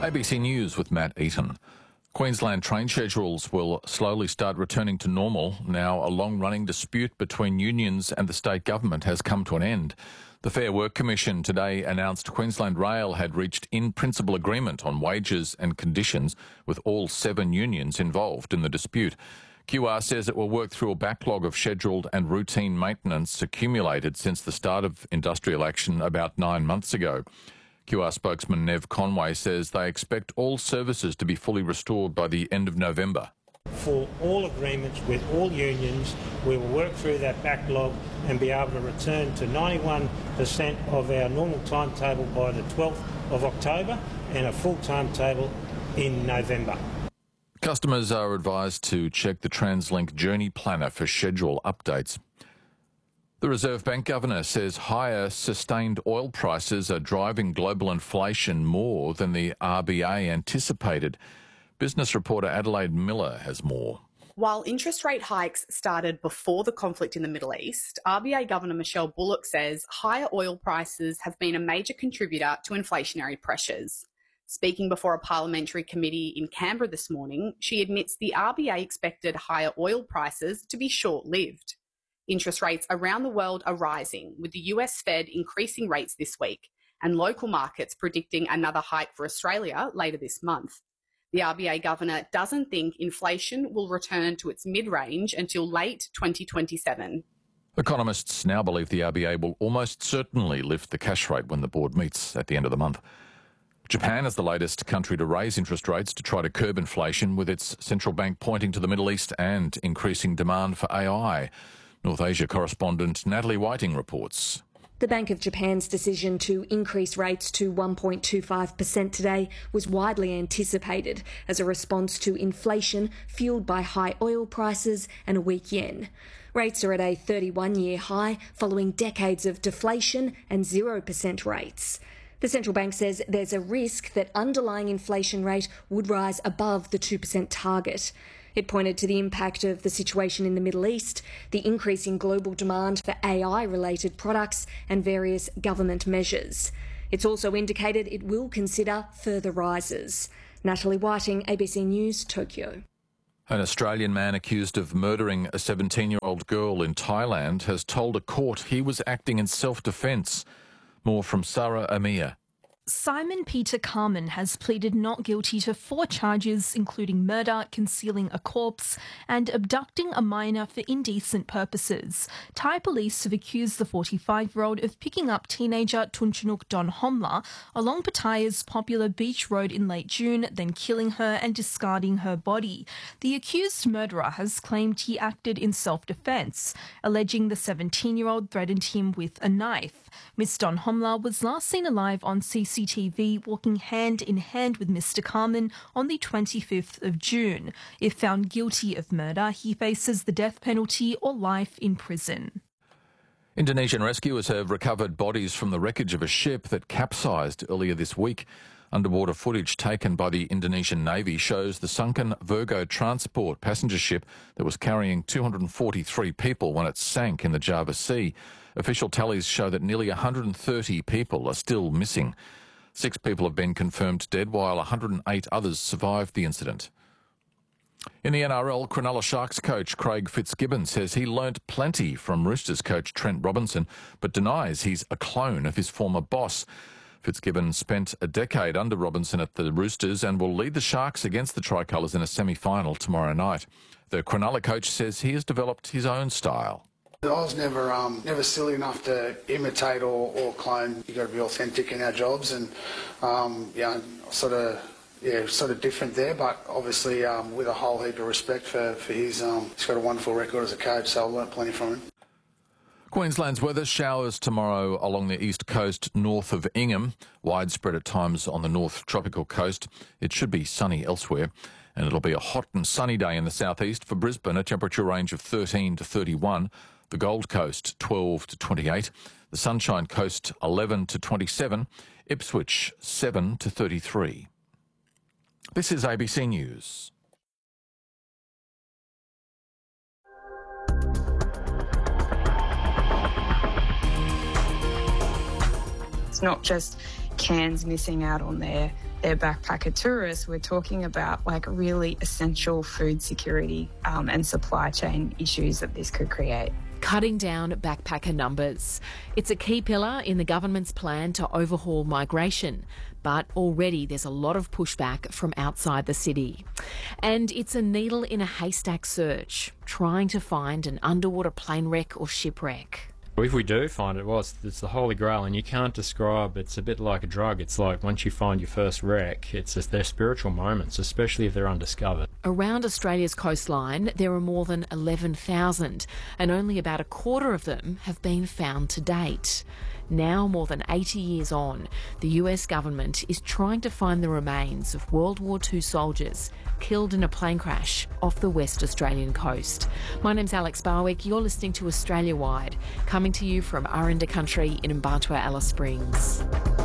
ABC News with Matt Eaton. Queensland train schedules will slowly start returning to normal. Now a long-running dispute between unions and the state government has come to an end. The Fair Work Commission today announced Queensland Rail had reached in-principle agreement on wages and conditions with all 7 unions involved in the dispute. QR says it will work through a backlog of scheduled and routine maintenance accumulated since the start of industrial action about 9 months ago. QR spokesman Nev Conway says they expect all services to be fully restored by the end of November. For all agreements with all unions, we will work through that backlog and be able to return to 91% of our normal timetable by the 12th of October and a full timetable in November. Customers are advised to check the TransLink Journey Planner for schedule updates. The Reserve Bank Governor says higher sustained oil prices are driving global inflation more than the RBA anticipated. Business reporter Adelaide Miller has more. While interest rate hikes started before the conflict in the Middle East, RBA Governor Michelle Bullock says higher oil prices have been a major contributor to inflationary pressures. Speaking before a parliamentary committee in Canberra this morning, she admits the RBA expected higher oil prices to be short-lived. Interest rates around the world are rising, with the US Fed increasing rates this week and local markets predicting another hike for Australia later this month. The RBA governor doesn't think inflation will return to its mid-range until late 2027. Economists now believe the RBA will almost certainly lift the cash rate when the board meets at the end of the month. Japan is the latest country to raise interest rates to try to curb inflation, with its central bank pointing to the Middle East and increasing demand for AI. North Asia correspondent Natalie Whiting reports. The Bank of Japan's decision to increase rates to 1.25% today was widely anticipated as a response to inflation fuelled by high oil prices and a weak yen. Rates are at a 31-year high following decades of deflation and 0% rates. The central bank says there's a risk that underlying inflation rate would rise above the 2% target. It pointed to the impact of the situation in the Middle East, the increase in global demand for AI-related products and various government measures. It's also indicated it will consider further rises. Natalie Whiting, ABC News, Tokyo. An Australian man accused of murdering a 17-year-old girl in Thailand has told a court he was acting in self-defence. More from Sarah Amir. Simon Peter Carman has pleaded not guilty to 4 charges, including murder, concealing a corpse, and abducting a minor for indecent purposes. Thai police have accused the 45-year-old of picking up teenager Tunchanuk Don Homla along Pattaya's popular beach road in late June, then killing her and discarding her body. The accused murderer has claimed he acted in self-defence, alleging the 17-year-old threatened him with a knife. Miss Don Homla was last seen alive on CCTV walking hand in hand with Mr. Carman on the 25th of June. If found guilty of murder, he faces the death penalty or life in prison. Indonesian rescuers have recovered bodies from the wreckage of a ship that capsized earlier this week. Underwater footage taken by the Indonesian Navy shows the sunken Virgo Transport passenger ship that was carrying 243 people when it sank in the Java Sea. Official tallies show that nearly 130 people are still missing. 6 people have been confirmed dead, while 108 others survived the incident. In the NRL, Cronulla Sharks coach Craig Fitzgibbon says he learnt plenty from Roosters coach Trent Robinson, but denies he's a clone of his former boss. Fitzgibbon spent a decade under Robinson at the Roosters and will lead the Sharks against the Tricolours in a semi-final tomorrow night. The Cronulla coach says he has developed his own style. I was never silly enough to imitate or clone. You've got to be authentic in our jobs, and sort of different there, but obviously with a whole heap of respect for his. He's got a wonderful record as a coach, so I've learnt plenty from him. Queensland's weather: showers tomorrow along the east coast north of Ingham, widespread at times on the north tropical coast. It should be sunny elsewhere, and it'll be a hot and sunny day in the southeast. For Brisbane, a temperature range of 13 to 31. The Gold Coast 12 to 28. The Sunshine Coast 11 to 27. Ipswich 7 to 33. This is ABC News. It's not just Cairns missing out on their they're backpacker tourists, we're talking about like really essential food security and supply chain issues that this could create. Cutting down backpacker numbers. It's a key pillar in the government's plan to overhaul migration, but already there's a lot of pushback from outside the city. And it's a needle in a haystack search, trying to find an underwater plane wreck or shipwreck. If we do find it, well, it's the holy grail, and you can't describe. It's a bit like a drug. It's like once you find your first wreck, they're spiritual moments, especially if they're undiscovered. Around Australia's coastline, there are more than 11,000, and only about a quarter of them have been found to date. Now, more than 80 years on, the US government is trying to find the remains of World War II soldiers killed in a plane crash off the West Australian coast. My name's Alex Barwick. You're listening to Australia Wide, coming to you from Aranda Country in Mbatwa, Alice Springs.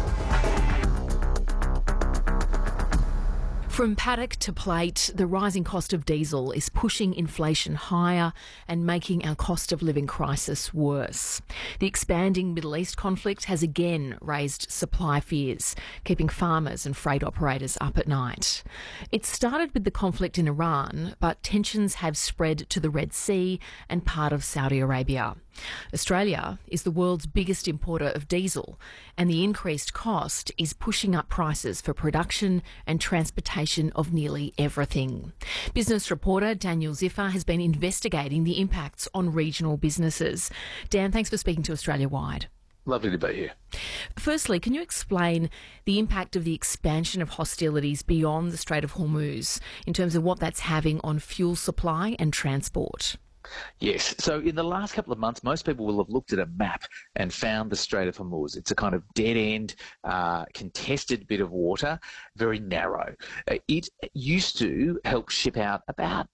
From paddock to plate, the rising cost of diesel is pushing inflation higher and making our cost of living crisis worse. The expanding Middle East conflict has again raised supply fears, keeping farmers and freight operators up at night. It started with the conflict in Iran, but tensions have spread to the Red Sea and part of Saudi Arabia. Australia is the world's biggest importer of diesel, and the increased cost is pushing up prices for production and transportation of nearly everything. Business reporter Daniel Ziffer has been investigating the impacts on regional businesses. Dan, thanks for speaking to Australia Wide. Lovely to be here. Firstly, can you explain the impact of the expansion of hostilities beyond the Strait of Hormuz in terms of what that's having on fuel supply and transport? Yes. So in the last couple of months, most people will have looked at a map and found the Strait of Hormuz. It's a kind of dead-end, contested bit of water, very narrow. It used to help ship out about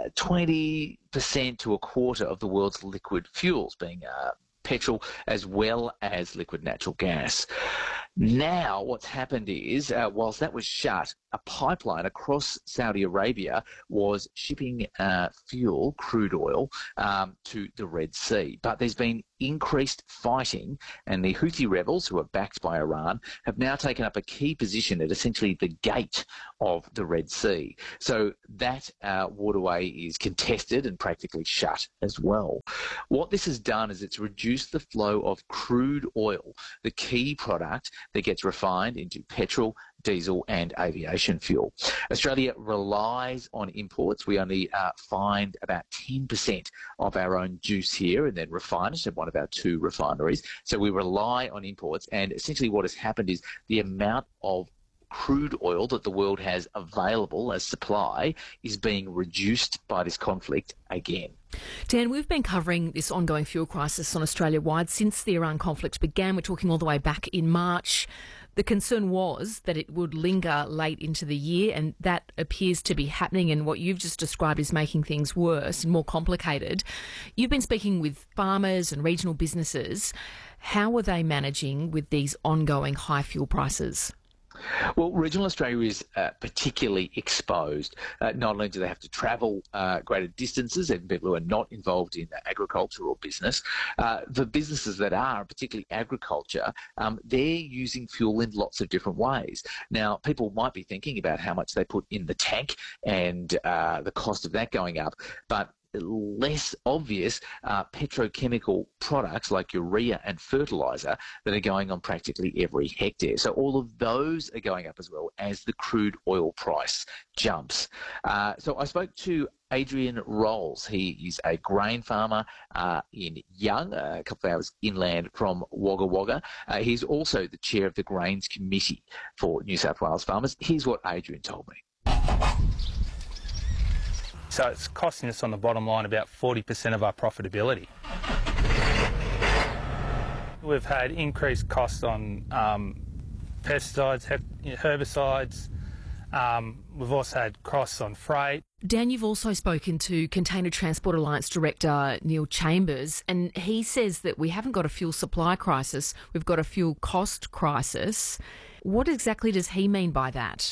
20% to a quarter of the world's liquid fuels, being petrol as well as liquid natural gas. Now what's happened is, whilst that was shut, a pipeline across Saudi Arabia was shipping fuel, crude oil, to the Red Sea. But there's been increased fighting, and the Houthi rebels, who are backed by Iran, have now taken up a key position at essentially the gate of the Red Sea. So that waterway is contested and practically shut as well. What this has done is it's reduced the flow of crude oil, the key product that gets refined into petrol, diesel and aviation fuel. Australia relies on imports. We only find about 10% of our own juice here and then refine it at one of our 2 refineries. So we rely on imports, and essentially what has happened is the amount of crude oil that the world has available as supply is being reduced by this conflict again. Dan, we've been covering this ongoing fuel crisis on Australia-wide since the Iran conflict began. We're talking all the way back in March. The concern was that it would linger late into the year, and that appears to be happening, and what you've just described is making things worse and more complicated. You've been speaking with farmers and regional businesses. How are they managing with these ongoing high fuel prices? Well, regional Australia is particularly exposed. Not only do they have to travel greater distances, and people who are not involved in agriculture or business, the businesses that are, particularly agriculture, they're using fuel in lots of different ways. Now, people might be thinking about how much they put in the tank and the cost of that going up, but less obvious petrochemical products like urea and fertiliser that are going on practically every hectare. So all of those are going up as well as the crude oil price jumps. So I spoke to Adrian Rolls. He is a grain farmer in Young, a couple of hours inland from Wagga Wagga. He's also the chair of the Grains Committee for New South Wales farmers. Here's what Adrian told me. So it's costing us on the bottom line about 40% of our profitability. We've had increased costs on pesticides, herbicides. We've also had costs on freight. Dan, you've also spoken to Container Transport Alliance Director Neil Chambers, and he says that we haven't got a fuel supply crisis, we've got a fuel cost crisis. What exactly does he mean by that?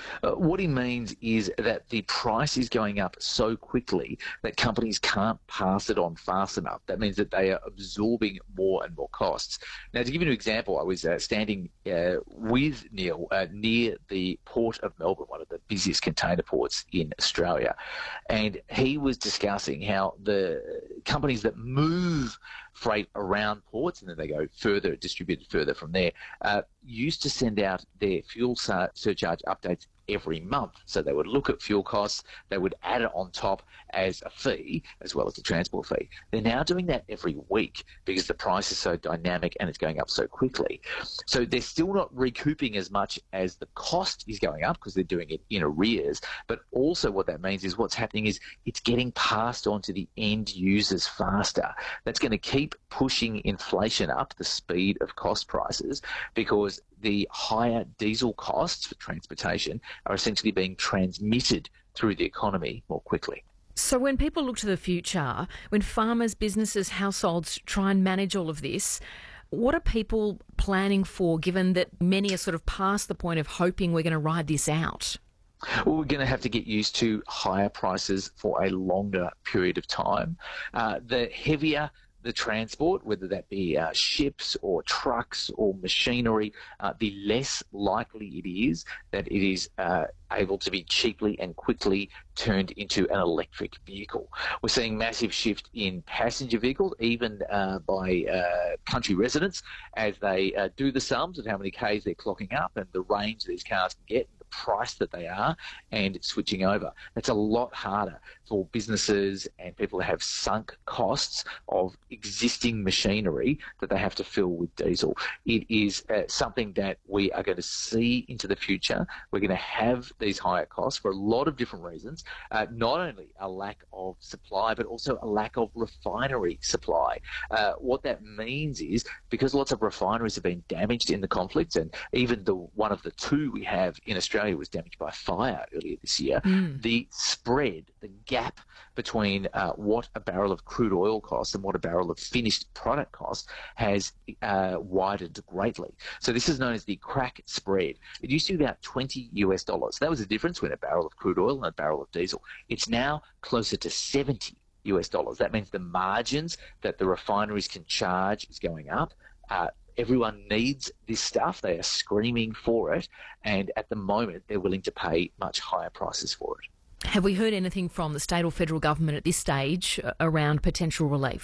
What he means is that the price is going up so quickly that companies can't pass it on fast enough. That means that they are absorbing more and more costs. Now, to give you an example, I was standing with Neil near the Port of Melbourne, one of the busiest container ports in Australia, and he was discussing how the companies that move freight around ports and then they go further, distributed further from there, used to send out their fuel surcharge updates every month. So they would look at fuel costs, they would add it on top as a fee, as well as the transport fee. They're now doing that every week because the price is so dynamic and it's going up so quickly. So they're still not recouping as much as the cost is going up because they're doing it in arrears. But also what that means is what's happening is it's getting passed on to the end users faster. That's going to keep pushing inflation up, the speed of cost prices, because the higher diesel costs for transportation are essentially being transmitted through the economy more quickly. So when people look to the future, when farmers, businesses, households try and manage all of this, what are people planning for, given that many are sort of past the point of hoping we're going to ride this out? Well, we're going to have to get used to higher prices for a longer period of time. The heavier the transport, whether that be ships or trucks or machinery, the less likely it is that it is able to be cheaply and quickly turned into an electric vehicle. We're seeing massive shift in passenger vehicles, even by country residents, as they do the sums of how many Ks they're clocking up and the range these cars can get, the price that they are, and switching over. That's a lot harder for businesses and people that have sunk costs of existing machinery that they have to fill with diesel. It is something that we are going to see into the future. We're going to have these higher costs for a lot of different reasons, not only a lack of supply, but also a lack of refinery supply. What that means is because lots of refineries have been damaged in the conflict, and even one of the two we have in Australia was damaged by fire earlier this year, the spread, the gap between what a barrel of crude oil costs and what a barrel of finished product costs has widened greatly. So this is known as the crack spread. It used to be about $20 US. That was the difference between a barrel of crude oil and a barrel of diesel. It's now closer to $70 US. That means the margins that the refineries can charge is going up. Everyone needs this stuff. They are screaming for it. And at the moment, they're willing to pay much higher prices for it. Have we heard anything from the state or federal government at this stage around potential relief?